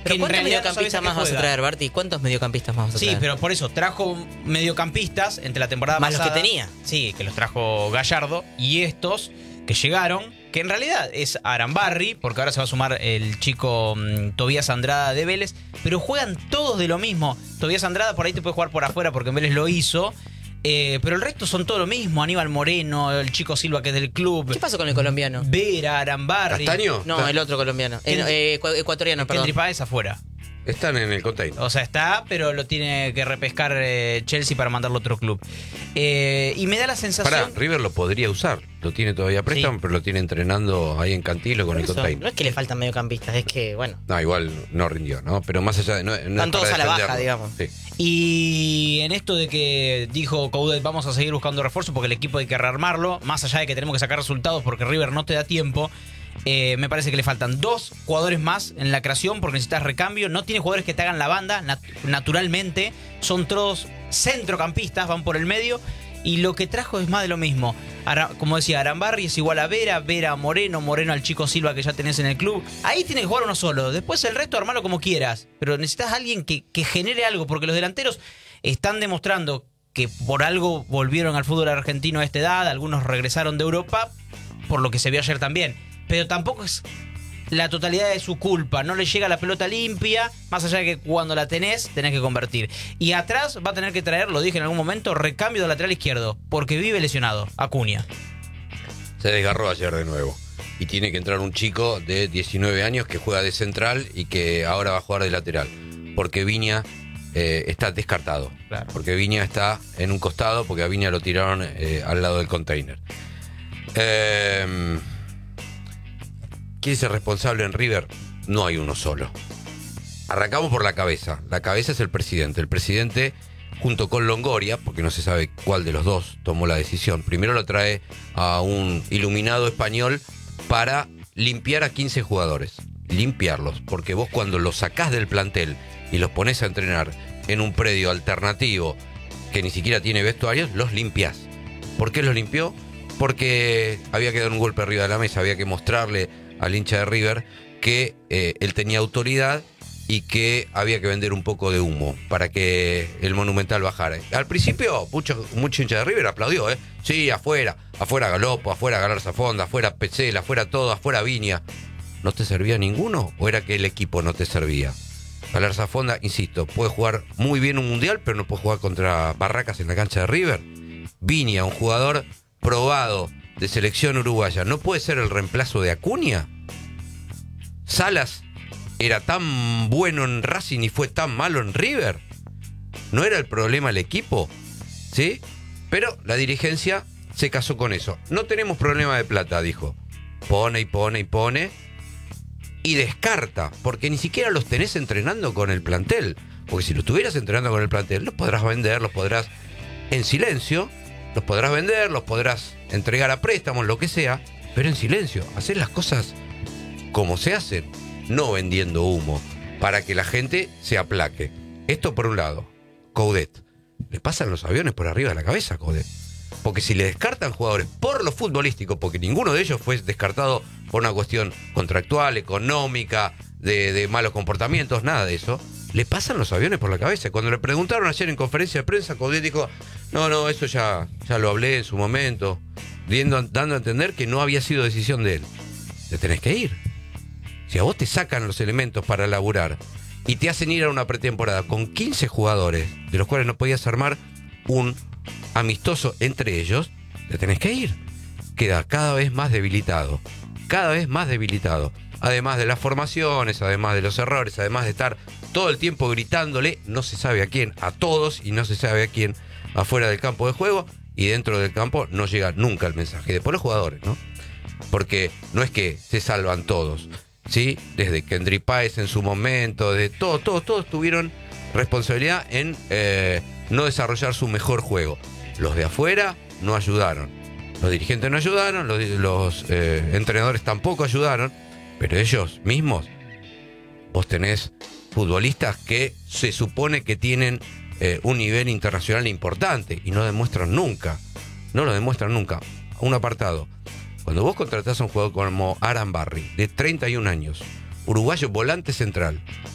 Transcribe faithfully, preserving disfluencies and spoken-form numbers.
¿Pero cuántos mediocampistas no más vas a traer, Barty? ¿Cuántos mediocampistas más vas a traer? Sí, pero por eso, trajo mediocampistas entre la temporada más pasada. Más los que tenía. Sí, que los trajo Gallardo. Y estos que llegaron, que en realidad es Arambarri, porque ahora se va a sumar el chico um, Tobías Andrada de Vélez, pero juegan todos de lo mismo. Tobías Andrada por ahí te puede jugar por afuera porque en Vélez lo hizo. Eh, pero el resto son todo lo mismo. Aníbal Moreno, el chico Silva que es del club. ¿Qué pasó con el colombiano? Vera, Arambarri. ¿Castaño? No, el otro colombiano. Eh, eh, ecuatoriano, perdón. Kendry Páez afuera. Están en el container. O sea, está, pero lo tiene que repescar eh, Chelsea para mandarlo a otro club. Eh, y me da la sensación... Pará, River lo podría usar. Lo tiene todavía a préstamo, sí, pero lo tiene entrenando ahí en Cantilo con el eso, container. No es que le faltan mediocampistas, es que, bueno... No, igual no rindió, ¿no? Pero más allá de... No, no Están todos a la baja, digamos. Sí. Y en esto de que dijo Coudet, vamos a seguir buscando refuerzos porque el equipo hay que rearmarlo, más allá de que tenemos que sacar resultados porque River no te da tiempo... Eh, me parece que le faltan dos jugadores más en la creación porque necesitas recambio. No tiene jugadores que te hagan la banda nat naturalmente. Son todos centrocampistas, van por el medio. Y lo que trajo es más de lo mismo. Ara como decía, Arambarri es igual a Vera, Vera a Moreno, Moreno al chico Silva que ya tenés en el club. Ahí tienes que jugar uno solo. Después el resto armarlo como quieras. Pero necesitas a alguien que, que genere algo porque los delanteros están demostrando que por algo volvieron al fútbol argentino a esta edad. Algunos regresaron de Europa, por lo que se vio ayer también. Pero tampoco es la totalidad de su culpa. No le llega la pelota limpia, más allá de que cuando la tenés, tenés que convertir. Y atrás va a tener que traer, lo dije en algún momento, recambio de lateral izquierdo, porque vive lesionado, Acuña. Se desgarró ayer de nuevo. Y tiene que entrar un chico de diecinueve años que juega de central y que ahora va a jugar de lateral. Porque Viña eh, está descartado. Claro. Porque Viña está en un costado, porque a Viña lo tiraron eh, al lado del container. Eh... ¿Quién es el responsable en River? No hay uno solo. Arrancamos por la cabeza. La cabeza es el presidente. El presidente, junto con Longoria, porque no se sabe cuál de los dos tomó la decisión, primero lo trae a un iluminado español para limpiar a quince jugadores. Limpiarlos, porque vos cuando los sacás del plantel y los pones a entrenar en un predio alternativo que ni siquiera tiene vestuarios, los limpiás. ¿Por qué los limpió? Porque había que dar un golpe arriba de la mesa, había que mostrarle al hincha de River que eh, él tenía autoridad y que había que vender un poco de humo para que el Monumental bajara. Al principio mucho, mucho hincha de River aplaudió, ¿eh? Sí, afuera, afuera Galopo, afuera Galarza Fonda, afuera Petzela, afuera todo, afuera Viña. ¿No te servía ninguno o era que el equipo no te servía? Galarza Fonda, insisto, puede jugar muy bien un mundial, pero no puede jugar contra Barracas en la cancha de River. Viña, un jugador probado de selección uruguaya, ¿no puede ser el reemplazo de Acuña? Salas era tan bueno en Racing y fue tan malo en River. ¿No era el problema el equipo? ¿Sí? Pero la dirigencia se casó con eso. No tenemos problema de plata, dijo. Pone y pone y pone y descarta, porque ni siquiera los tenés entrenando con el plantel. Porque si los estuvieras entrenando con el plantel, los podrás vender, los podrás en silencio, los podrás vender, los podrás entregar a préstamos, lo que sea, pero en silencio. Hacer las cosas como se hacen, no vendiendo humo, para que la gente se aplaque. Esto por un lado. Coudet. Le pasan los aviones por arriba de la cabeza a Coudet. Porque si le descartan jugadores por lo futbolístico, porque ninguno de ellos fue descartado por una cuestión contractual, económica, de, de malos comportamientos, nada de eso, le pasan los aviones por la cabeza. Cuando le preguntaron ayer en conferencia de prensa, Coudet dijo, no, no, eso ya, ya lo hablé en su momento, dando, dando a entender que no había sido decisión de él. Te tenés que ir. Si a vos te sacan los elementos para laburar y te hacen ir a una pretemporada con quince jugadores, de los cuales no podías armar un amistoso entre ellos, te tenés que ir. Queda cada vez más debilitado, cada vez más debilitado. Además de las formaciones, además de los errores, además de estar todo el tiempo gritándole, no se sabe a quién, a todos, y no se sabe a quién afuera del campo de juego, y dentro del campo no llega nunca el mensaje. Después los jugadores, ¿no? Porque no es que se salvan todos, ¿sí? Desde Kendry Páez en su momento, de todo, todos, todos tuvieron responsabilidad en eh, no desarrollar su mejor juego. Los de afuera no ayudaron, los dirigentes no ayudaron, los, los eh, entrenadores tampoco ayudaron, pero ellos mismos, vos tenés futbolistas que se supone que tienen eh, un nivel internacional importante y no demuestran nunca, no lo demuestran nunca. Un apartado, cuando vos contratás a un jugador como Arambarri, de treinta y un años, uruguayo, volante central,